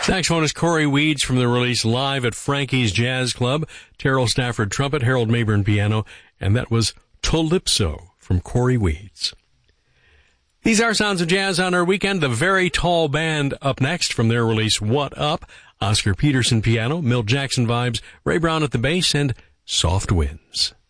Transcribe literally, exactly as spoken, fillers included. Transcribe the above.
Saxophonist Corey Weeds from the release Live at Frankie's Jazz Club, Terrell Stafford trumpet, Harold Mayburn piano, and that was Calypso from Corey Weeds. These are Sounds of Jazz on our weekend. The Very Tall Band up next from their release What Up, Oscar Peterson piano, Milt Jackson vibes, Ray Brown at the bass, and Soft Winds.